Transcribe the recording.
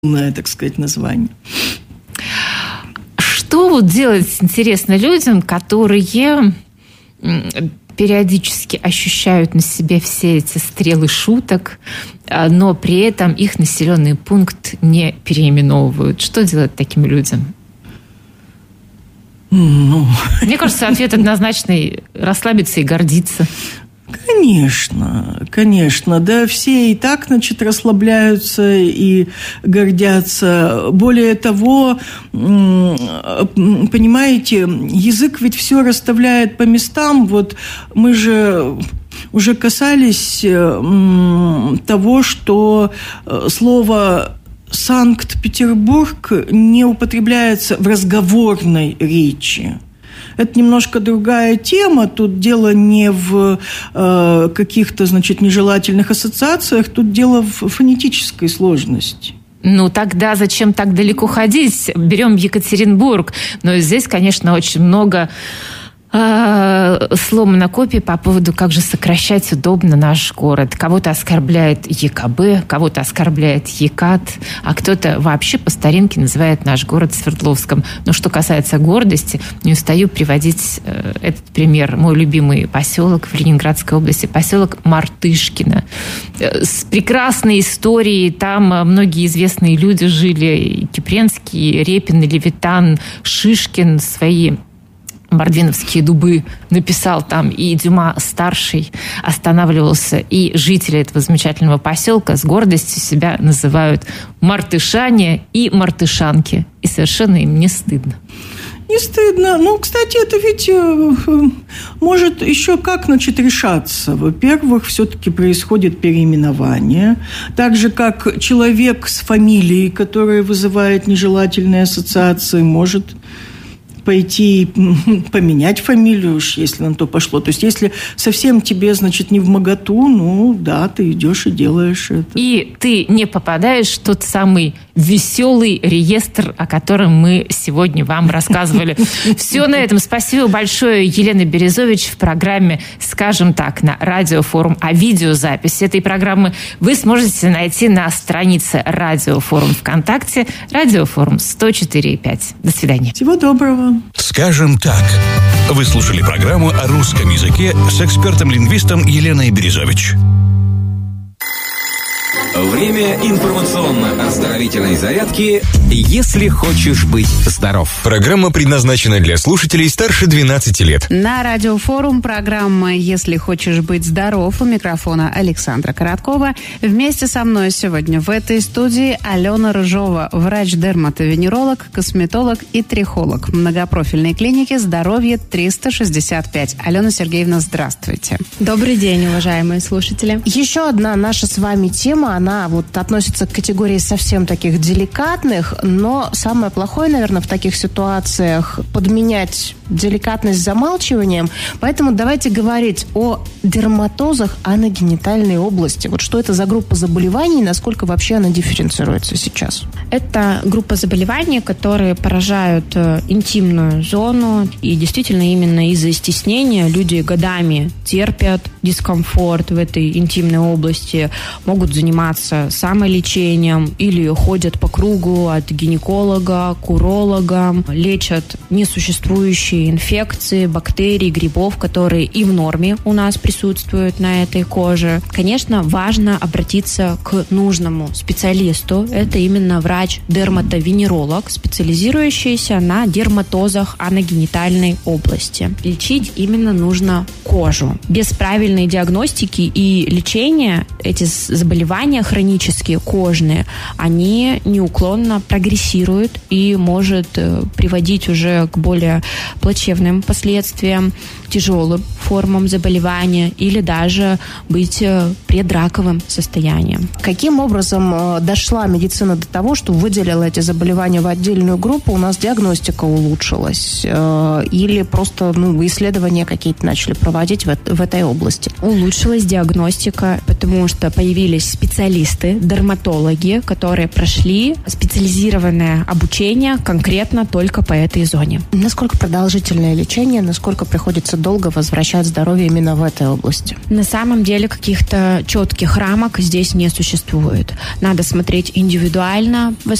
так сказать, название. Что вот делать, интересно, людям, которые периодически ощущают на себе все эти стрелы шуток, но при этом их населенный пункт не переименовывают? Что делать таким людям? Мне кажется, ответ однозначный: расслабиться и гордиться. Конечно, да, все и так, расслабляются и гордятся. Более того, понимаете, язык ведь все расставляет по местам. Вот мы же уже касались того, что слово «Санкт-Петербург» не употребляется в разговорной речи. Это немножко другая тема. Тут дело не в каких-то, нежелательных ассоциациях, тут дело в фонетической сложности. Тогда зачем так далеко ходить? Берем Екатеринбург. Но здесь, конечно, очень много сломано копий по поводу, как же сокращать удобно наш город. Кого-то оскорбляет ЕКБ, кого-то оскорбляет ЕКАТ, а кто-то вообще по старинке называет наш город Свердловском. Но что касается гордости, не устаю приводить этот пример. Мой любимый поселок в Ленинградской области, поселок Мартышкино. С прекрасной историей. Там многие известные люди жили. Кипренский, Репин, Левитан, Шишкин свои Мордвиновские дубы написал там, и Дюма-старший останавливался, и жители этого замечательного поселка с гордостью себя называют мартышане и мартышанки. И совершенно им не стыдно. Не стыдно. Кстати, это ведь может еще как, решаться. Во-первых, все-таки происходит переименование. Так же, как человек с фамилией, которая вызывает нежелательные ассоциации, может пойти поменять фамилию, уж если на то пошло. То есть, если совсем тебе, не вмоготу, да, ты идешь и делаешь это. И ты не попадаешь в тот самый веселый реестр, о котором мы сегодня вам рассказывали. Все на этом. Спасибо большое, Елена Березович, в программе «Скажем так» на Радиофорум. А видеозапись этой программы вы сможете найти на странице Радиофорум ВКонтакте, Радиофорум 104.5. До свидания. Всего доброго. «Скажем так». Вы слушали программу о русском языке с экспертом-лингвистом Еленой Березович. Время информационно-оздоровительной зарядки «Если хочешь быть здоров». Программа предназначена для слушателей старше 12 лет. На Радиофорум программа «Если хочешь быть здоров». У микрофона Александра Короткова. Вместе со мной сегодня в этой студии Алена Рыжова, врач-дерматовенеролог, косметолог и трихолог многопрофильной клиники «Здоровье 365». Алена Сергеевна, здравствуйте. Добрый день, уважаемые слушатели. Еще одна наша с вами тема, она относится к категории совсем таких деликатных, но самое плохое, наверное, в таких ситуациях подменять деликатность замалчиванием. Поэтому давайте говорить о дерматозах аногенитальной области. Что это за группа заболеваний и насколько вообще она дифференцируется сейчас? Это группа заболеваний, которые поражают интимную зону. И действительно именно из-за стеснения люди годами терпят дискомфорт в этой интимной области, могут заниматься самолечением или ходят по кругу от гинеколога к урологам, лечат несуществующие инфекции, бактерий, грибов, которые и в норме у нас присутствуют на этой коже. Конечно, важно обратиться к нужному специалисту. Это именно врач-дерматовенеролог, специализирующийся на дерматозах аногенитальной области. Лечить именно нужно кожу. Без правильной диагностики и лечения эти заболевания хронические, кожные, они неуклонно прогрессируют и может приводить уже к более плачевным последствиям, тяжелым формам заболевания или даже быть предраковым состоянием. Каким образом дошла медицина до того, что выделила эти заболевания в отдельную группу, у нас диагностика улучшилась? Или просто исследования какие-то начали проводить в этой области? Улучшилась диагностика, потому что появились специалисты, дерматологи, которые прошли специализированное обучение конкретно только по этой зоне. Насколько продолжительно продолжительное лечение, насколько приходится долго возвращать здоровье именно в этой области? На самом деле каких-то четких рамок здесь не существует. Надо смотреть индивидуально,